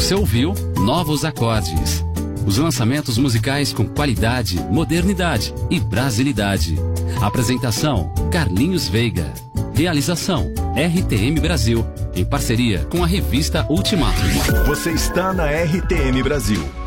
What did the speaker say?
Você ouviu Novos Acordes. Os lançamentos musicais com qualidade, modernidade e brasilidade. Apresentação: Carlinhos Veiga. Realização: RTM Brasil, em parceria com a revista Ultimato. Você está na RTM Brasil.